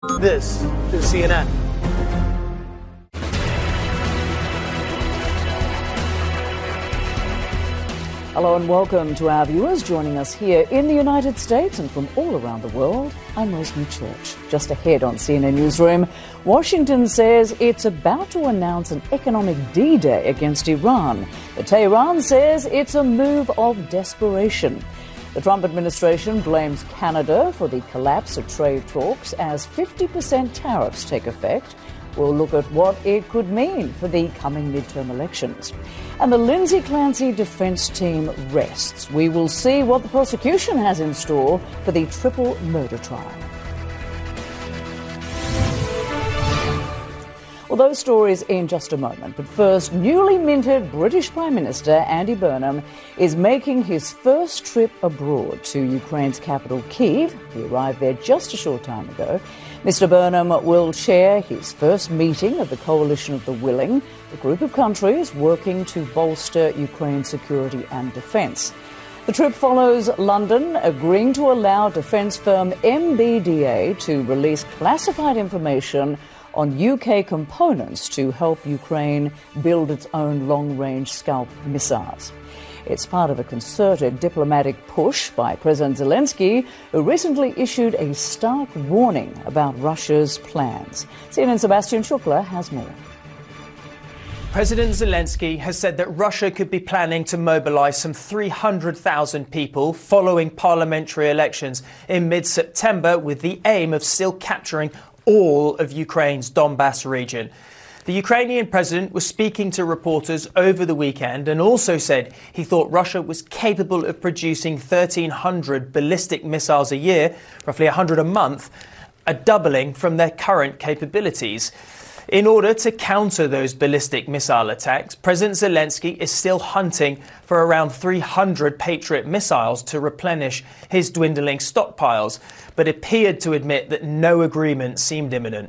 This is CNN. Hello and welcome to our viewers joining us here in the United States and from all around the world. I'm Rosemary Church. Just ahead on CNN Newsroom, Washington says it's about to announce an economic D-Day against Iran. But Tehran says it's a move of desperation. The Trump administration blames Canada for the collapse of trade talks as 50% tariffs take effect. We'll look at what it could mean for the coming midterm elections. And the Lindsay Clancy defence team rests. We will see what the prosecution has in store for the triple murder trial. Well, those stories in just a moment. But first, newly minted British Prime Minister Andy Burnham is making his first trip abroad to Ukraine's capital, Kyiv. He arrived there just a short time ago. Mr. Burnham will chair his first meeting of the Coalition of the Willing, a group of countries working to bolster Ukraine's security and defence. The trip follows London agreeing to allow defence firm MBDA to release classified information on UK components to help Ukraine build its own long-range Scalp missiles. It's part of a concerted diplomatic push by President Zelensky, who recently issued a stark warning about Russia's plans. CNN's Sebastian Shukla has more. President Zelensky has said that Russia could be planning to mobilise some 300,000 people following parliamentary elections in mid-September with the aim of still capturing all of Ukraine's Donbass region. The Ukrainian president was speaking to reporters over the weekend and also said he thought Russia was capable of producing 1,300 ballistic missiles a year, roughly 100 a month, a doubling from their current capabilities. In order to counter those ballistic missile attacks, President Zelensky is still hunting for around 300 Patriot missiles to replenish his dwindling stockpiles, but appeared to admit that no agreement seemed imminent.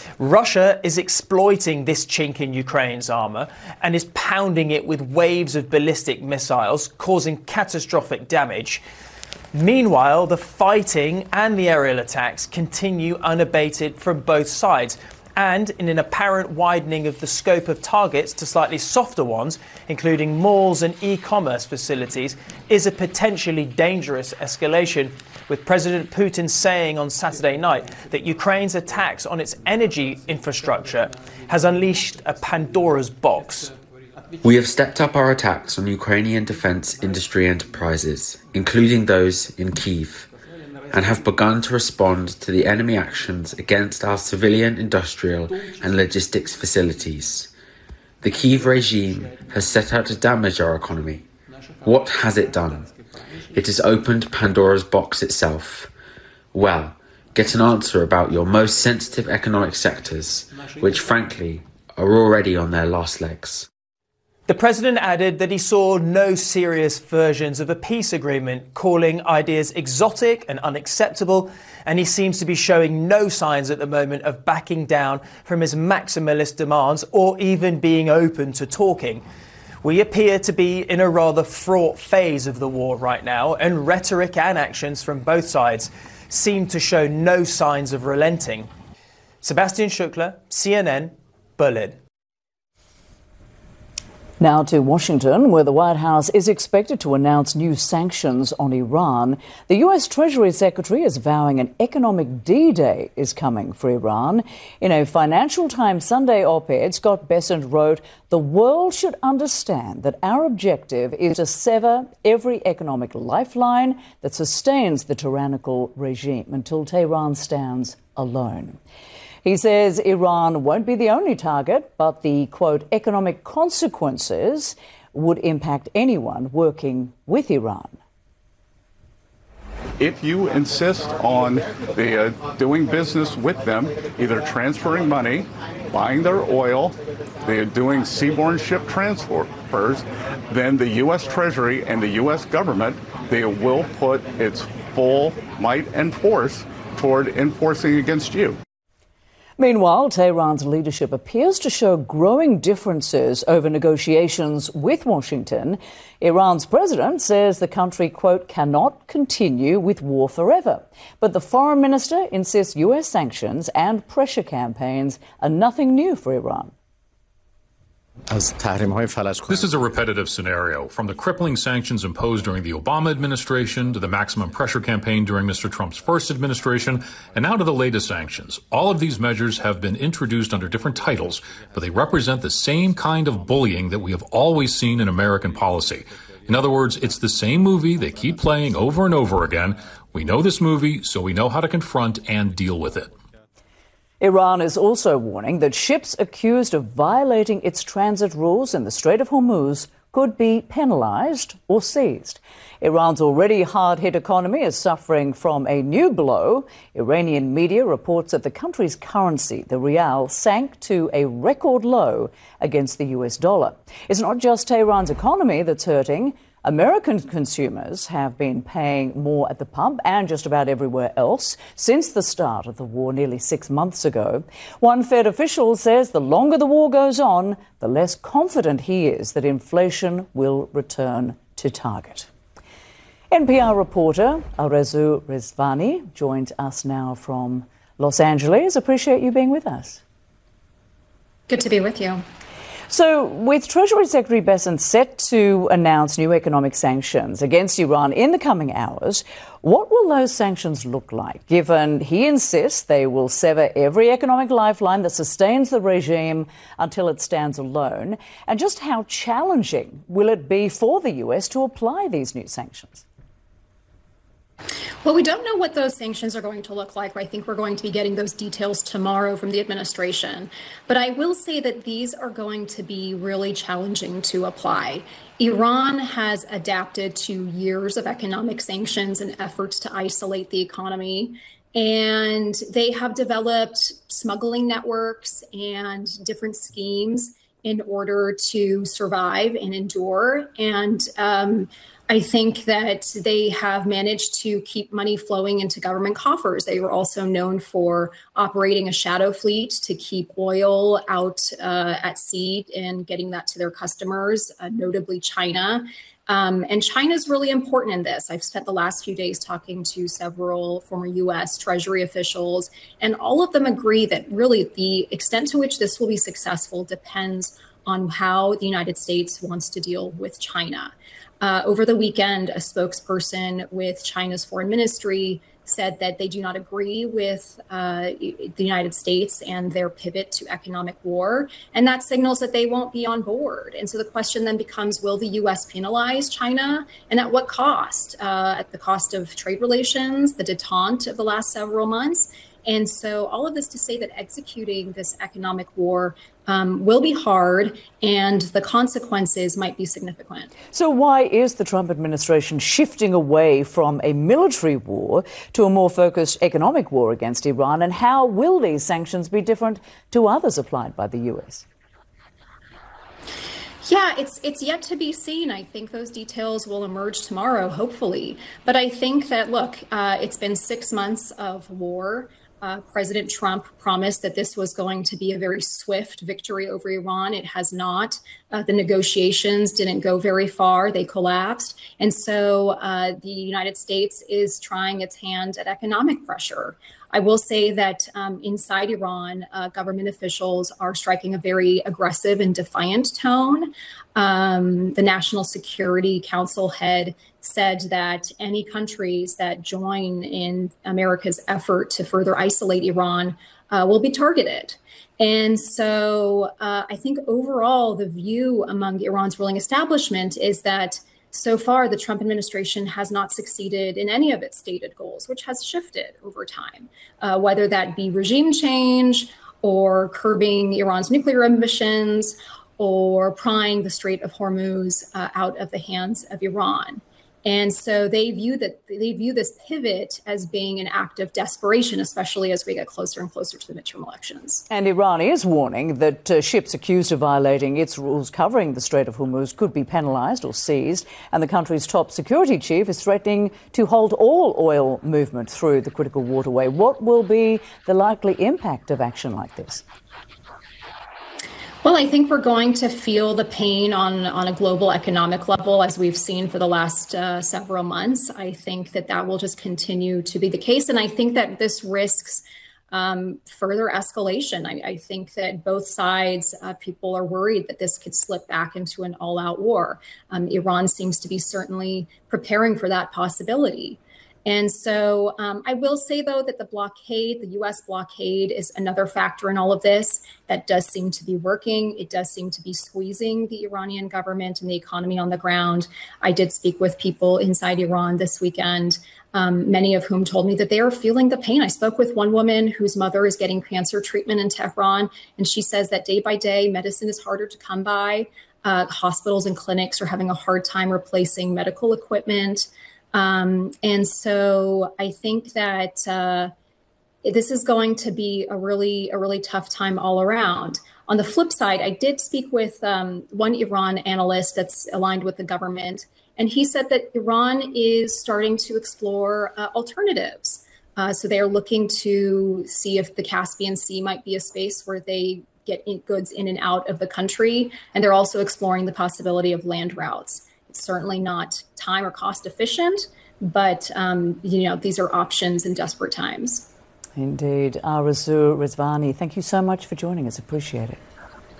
Russia is exploiting this chink in Ukraine's armour and is pounding it with waves of ballistic missiles, causing catastrophic damage. Meanwhile, the fighting and the aerial attacks continue unabated from both sides, and in an apparent widening of the scope of targets to slightly softer ones, including malls and e-commerce facilities, is a potentially dangerous escalation, with President Putin saying on Saturday night that Ukraine's attacks on its energy infrastructure has unleashed a Pandora's box. We have stepped up our attacks on Ukrainian defence industry enterprises, including those in Kyiv, and have begun to respond to the enemy actions against our civilian, industrial and logistics facilities. The Kyiv regime has set out to damage our economy. What has it done? It has opened Pandora's box itself. Well, get an answer about your most sensitive economic sectors, which frankly are already on their last legs. The president added that he saw no serious versions of a peace agreement, calling ideas exotic and unacceptable, and he seems to be showing no signs at the moment of backing down from his maximalist demands or even being open to talking. We appear to be in a rather fraught phase of the war right now, and rhetoric and actions from both sides seem to show no signs of relenting. Sebastian Shukla, CNN, Berlin. Now to Washington, where the White House is expected to announce new sanctions on Iran. The U.S. Treasury Secretary is vowing an economic D-Day is coming for Iran. In a Financial Times Sunday op-ed, Scott Bessent wrote, "The world should understand that our objective is to sever every economic lifeline that sustains the tyrannical regime until Tehran stands alone." He says Iran won't be the only target, but the, quote, economic consequences would impact anyone working with Iran. If you insist on doing business with them, either transferring money, buying their oil, they're doing seaborne ship transfers, then the U.S. Treasury and the U.S. government, they will put its full might and force toward enforcing against you. Meanwhile, Tehran's leadership appears to show growing differences over negotiations with Washington. Iran's president says the country, quote, cannot continue with war forever. But the foreign minister insists US sanctions and pressure campaigns are nothing new for Iran. This is a repetitive scenario, from the crippling sanctions imposed during the Obama administration to the maximum pressure campaign during Mr. Trump's first administration, and now to the latest sanctions. All of these measures have been introduced under different titles, but they represent the same kind of bullying that we have always seen in American policy. In other words, it's the same movie they keep playing over and over again. We know this movie, so we know how to confront and deal with it. Iran is also warning that ships accused of violating its transit rules in the Strait of Hormuz could be penalised or seized. Iran's already hard-hit economy is suffering from a new blow. Iranian media reports that the country's currency, the rial, sank to a record low against the US dollar. It's not just Tehran's economy that's hurting. American consumers have been paying more at the pump and just about everywhere else since the start of the war nearly 6 months ago. One Fed official says the longer the war goes on, the less confident he is that inflation will return to target. NPR reporter Arezou Rezvani joins us now from Los Angeles. Appreciate you being with us. Good to be with you. So, with Treasury Secretary Bessent set to announce new economic sanctions against Iran in the coming hours, what will those sanctions look like, given he insists they will sever every economic lifeline that sustains the regime until it stands alone? And just how challenging will it be for the US to apply these new sanctions? Well, we don't know what those sanctions are going to look like. I think we're going to be getting those details tomorrow from the administration. But I will say that these are going to be really challenging to apply. Iran has adapted to years of economic sanctions and efforts to isolate the economy. And they have developed smuggling networks and different schemes in order to survive and endure. And I think that they have managed to keep money flowing into government coffers. They were also known for operating a shadow fleet to keep oil out at sea and getting that to their customers, notably China. And China is really important in this. I've spent the last few days talking to several former U.S. Treasury officials, and all of them agree that really the extent to which this will be successful depends on how the United States wants to deal with China. Over the weekend, a spokesperson with China's foreign ministry said that they do not agree with the United States and their pivot to economic war. And that signals that they won't be on board. And so the question then becomes, will the U.S. penalize China? And at what cost? At the cost of trade relations, the detente of the last several months. And so all of this to say that executing this economic war will be hard, and the consequences might be significant. So why is the Trump administration shifting away from a military war to a more focused economic war against Iran? And how will these sanctions be different to others applied by the U.S.? Yeah, it's yet to be seen. I think those details will emerge tomorrow, hopefully. But I think that, look, it's been 6 months of war. President Trump promised that this was going to be a very swift victory over Iran. It has not. The negotiations didn't go very far. They collapsed. And so the United States is trying its hand at economic pressure. I will say that inside Iran, government officials are striking a very aggressive and defiant tone. The National Security Council head said that any countries that join in America's effort to further isolate Iran will be targeted. And so I think overall, the view among Iran's ruling establishment is that so far, the Trump administration has not succeeded in any of its stated goals, which has shifted over time, whether that be regime change or curbing Iran's nuclear ambitions or prying the Strait of Hormuz out of the hands of Iran. And so they view this pivot as being an act of desperation, especially as we get closer and closer to the midterm elections. And Iran is warning that ships accused of violating its rules covering the Strait of Hormuz could be penalised or seized. And the country's top security chief is threatening to halt all oil movement through the critical waterway. What will be the likely impact of action like this? Well, I think we're going to feel the pain on a global economic level, as we've seen for the last several months. I think that will just continue to be the case. And I think that this risks further escalation. I think that both sides, people are worried that this could slip back into an all-out war. Iran seems to be certainly preparing for that possibility. And so I will say, though, that the U.S. blockade is another factor in all of this that does seem to be working. It does seem to be squeezing the Iranian government and the economy on the ground. I did speak with people inside Iran this weekend, many of whom told me that they are feeling the pain. I spoke with one woman whose mother is getting cancer treatment in Tehran, and she says that day by day, medicine is harder to come by. Hospitals and clinics are having a hard time replacing medical equipment. And so I think that this is going to be a really tough time all around. On the flip side, I did speak with one Iran analyst that's aligned with the government, and he said that Iran is starting to explore alternatives. So they are looking to see if the Caspian Sea might be a space where they get goods in and out of the country, and they're also exploring the possibility of land routes. It's certainly not time or cost efficient, but these are options in desperate times. Indeed. Arezoo Rezvani, thank you so much for joining us. Appreciate it.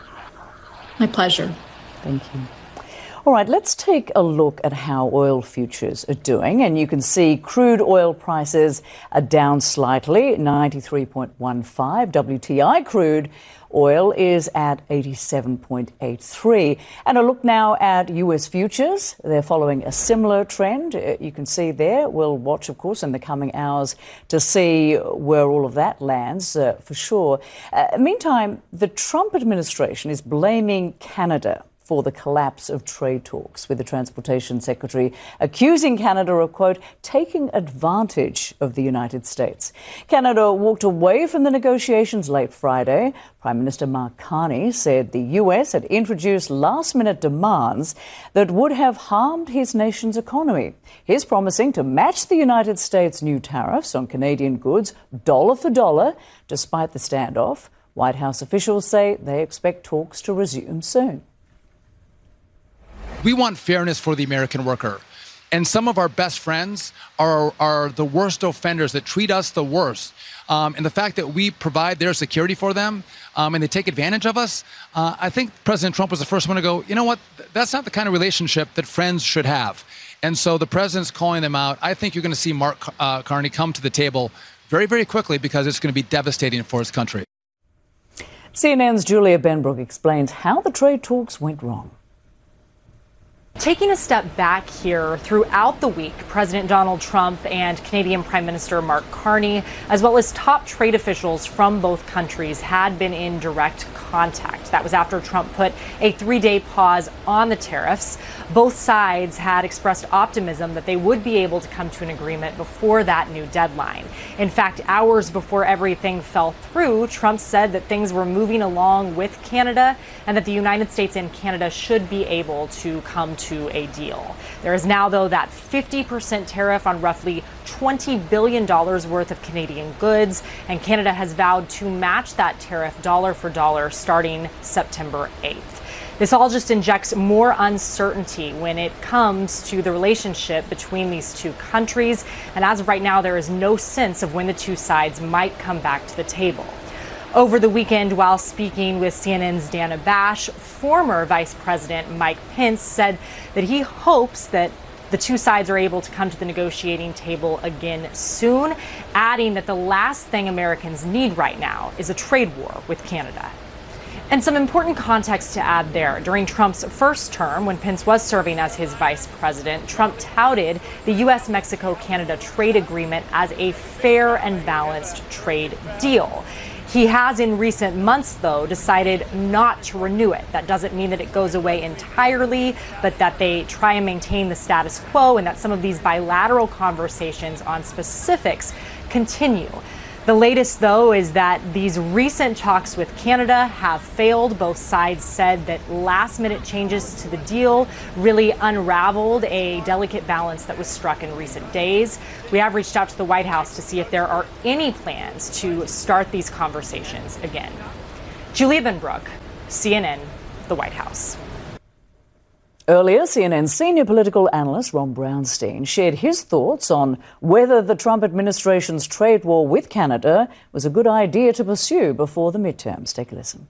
My pleasure. Thank you. All right, let's take a look at how oil futures are doing. And you can see crude oil prices are down slightly, 93.15. WTI crude oil is at 87.83. And a look now at US futures. They're following a similar trend. You can see there. We'll watch, of course, in the coming hours to see where all of that lands for sure. Meantime, the Trump administration is blaming Canada for the collapse of trade talks, with the Transportation Secretary accusing Canada of, quote, taking advantage of the United States. Canada walked away from the negotiations late Friday. Prime Minister Mark Carney said the US had introduced last-minute demands that would have harmed his nation's economy. He's promising to match the United States' new tariffs on Canadian goods dollar for dollar, despite the standoff. White House officials say they expect talks to resume soon. We want fairness for the American worker. And some of our best friends are the worst offenders that treat us the worst. And the fact that we provide their security for them and they take advantage of us, I think President Trump was the first one to go, you know what, that's not the kind of relationship that friends should have. And so the president's calling them out. I think you're going to see Mark Carney come to the table very, very quickly, because it's going to be devastating for his country. CNN's Julia Benbrook explains how the trade talks went wrong. Taking a step back here, throughout the week, President Donald Trump and Canadian Prime Minister Mark Carney, as well as top trade officials from both countries, had been in direct contact. That was after Trump put a 3-day pause on the tariffs. Both sides had expressed optimism that they would be able to come to an agreement before that new deadline. In fact, hours before everything fell through, Trump said that things were moving along with Canada and that the United States and Canada should be able to come to a deal. There is now, though, that 50% tariff on roughly $20 billion worth of Canadian goods, and Canada has vowed to match that tariff dollar for dollar starting September 8th. This all just injects more uncertainty when it comes to the relationship between these two countries, and as of right now, there is no sense of when the two sides might come back to the table. Over the weekend, while speaking with CNN's Dana Bash, former Vice President Mike Pence said that he hopes that the two sides are able to come to the negotiating table again soon, adding that the last thing Americans need right now is a trade war with Canada. And some important context to add there. During Trump's first term, when Pence was serving as his vice president, Trump touted the U.S., Mexico, Canada trade agreement as a fair and balanced trade deal. He has in recent months, though, decided not to renew it. That doesn't mean that it goes away entirely, but that they try and maintain the status quo and that some of these bilateral conversations on specifics continue. The latest, though, is that these recent talks with Canada have failed. Both sides said that last-minute changes to the deal really unraveled a delicate balance that was struck in recent days. We have reached out to the White House to see if there are any plans to start these conversations again. Julia Benbrook, CNN, the White House. Earlier, CNN senior political analyst Ron Brownstein shared his thoughts on whether the Trump administration's trade war with Canada was a good idea to pursue before the midterms. Take a listen.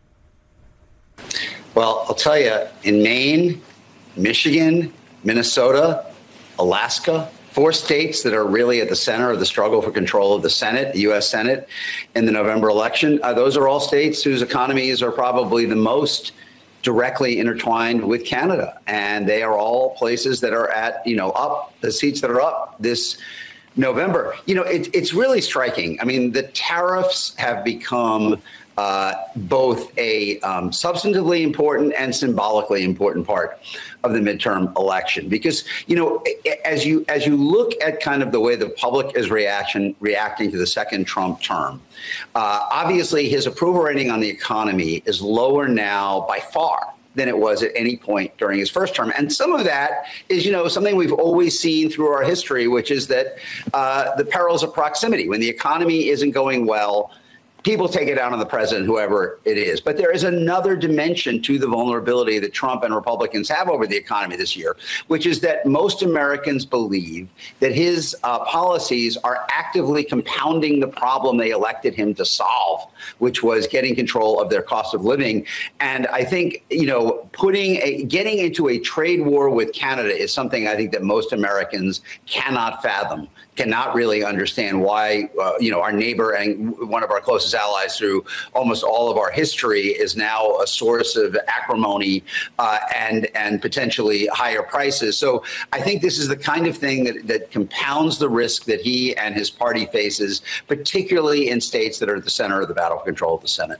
Well, I'll tell you, in Maine, Michigan, Minnesota, Alaska, 4 states that are really at the center of the struggle for control of the Senate, the U.S. Senate, in the November election, those are all states whose economies are probably the most directly intertwined with Canada. And they are all places that are at, up, the seats that are up this November. It's really striking. I mean, the tariffs have become both a substantively important and symbolically important part of the midterm election, because as you look at kind of the way the public is reacting to the second Trump term, obviously his approval rating on the economy is lower now by far than it was at any point during his first term. And some of that is, something we've always seen through our history, which is that the perils of proximity. When the economy isn't going well, people take it out on the president, whoever it is. But there is another dimension to the vulnerability that Trump and Republicans have over the economy this year, which is that most Americans believe that his policies are actively compounding the problem they elected him to solve, which was getting control of their cost of living. And I think, getting into a trade war with Canada is something I think that most Americans cannot fathom, cannot really understand why, our neighbor and one of our closest allies through almost all of our history is now a source of acrimony and potentially higher prices. So I think this is the kind of thing that compounds the risk that he and his party faces, particularly in states that are at the center of the battle for control of the Senate.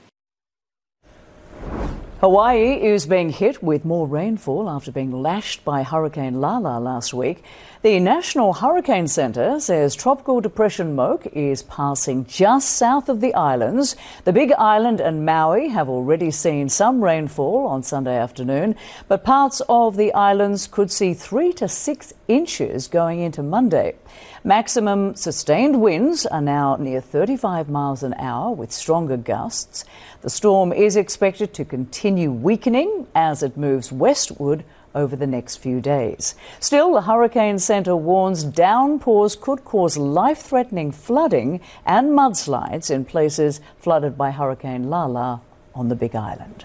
Hawaii is being hit with more rainfall after being lashed by Hurricane Lala last week. The National Hurricane Center says Tropical Depression Moke is passing just south of the islands. The Big Island and Maui have already seen some rainfall on Sunday afternoon, but parts of the islands could see 3 to 6 inches going into Monday. Maximum sustained winds are now near 35 miles an hour with stronger gusts. The storm is expected to continue weakening as it moves westward over the next few days. Still, the Hurricane Center warns downpours could cause life-threatening flooding and mudslides in places flooded by Hurricane Lala on the Big Island.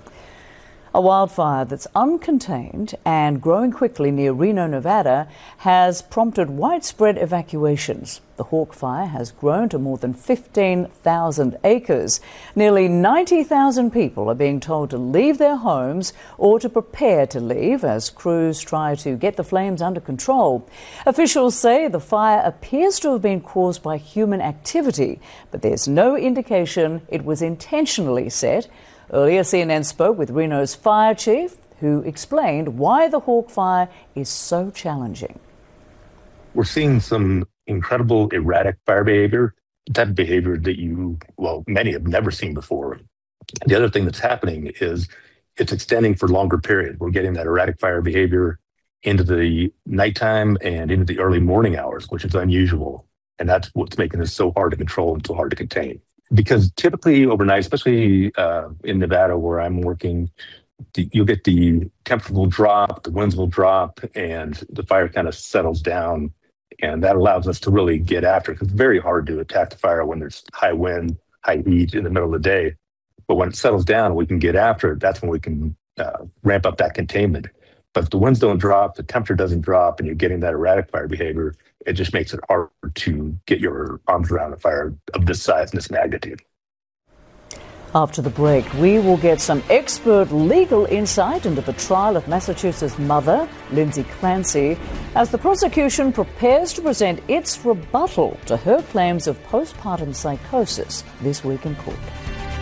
A wildfire that's uncontained and growing quickly near Reno, Nevada, has prompted widespread evacuations. The Hawk Fire has grown to more than 15,000 acres. Nearly 90,000 people are being told to leave their homes or to prepare to leave as crews try to get the flames under control. Officials say the fire appears to have been caused by human activity, but there's no indication it was intentionally set. Earlier, CNN spoke with Reno's fire chief, who explained why the Hawk Fire is so challenging. We're seeing some incredible erratic fire behavior, that behavior that many have never seen before. The other thing that's happening is it's extending for longer periods. We're getting that erratic fire behavior into the nighttime and into the early morning hours, which is unusual. And that's what's making this so hard to control and so hard to contain. Because typically overnight, especially in Nevada where I'm working, you'll get the temperature will drop, the winds will drop, and the fire kind of settles down. And that allows us to really get after it. It's very hard to attack the fire when there's high wind, high heat in the middle of the day. But when it settles down, we can get after it. That's when we can ramp up that containment. But if the winds don't drop, the temperature doesn't drop, and you're getting that erratic fire behavior, it just makes it hard to get your arms around a fire of this size and this magnitude. After the break, we will get some expert legal insight into the trial of Massachusetts mother, Lindsay Clancy, as the prosecution prepares to present its rebuttal to her claims of postpartum psychosis this week in court.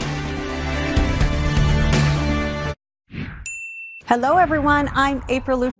Hello, everyone. I'm April